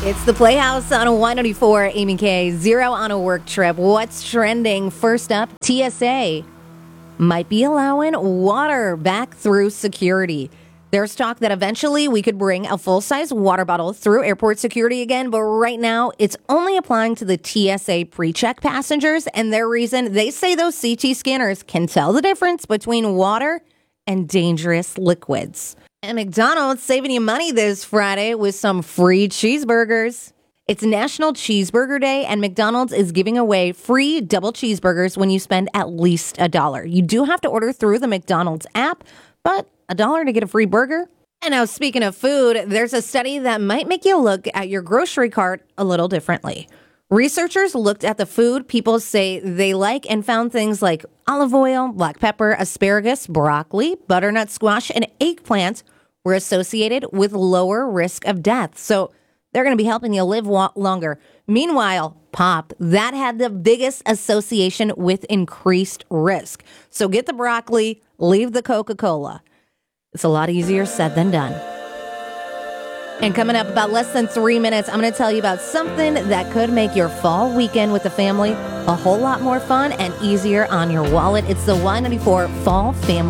It's the Playhouse on a 194, Amy K. Zero on a work trip. What's trending? First up, TSA might be allowing water back through security. There's talk that eventually we could bring a full-size water bottle through airport security again, but right now it's only applying to the TSA pre-check passengers, and their reason, they say those CT scanners can tell the difference between water and dangerous liquids. And McDonald's saving you money this Friday with some free cheeseburgers. It's National Cheeseburger Day, and McDonald's is giving away free double cheeseburgers when you spend at least $1. You do have to order through the McDonald's app, but $1 to get a free burger? And now, speaking of food, there's a study that might make you look at your grocery cart a little differently. Researchers looked at the food people say they like and found things like olive oil, black pepper, asparagus, broccoli, butternut squash, and eggplant were associated with lower risk of death. So they're going to be helping you live longer. Meanwhile, pop, that had the biggest association with increased risk. So get the broccoli, leave the Coca-Cola. It's a lot easier said than done. And coming up about less than 3 minutes, I'm going to tell you about something that could make your fall weekend with the family a whole lot more fun and easier on your wallet. It's the Y94 Fall Family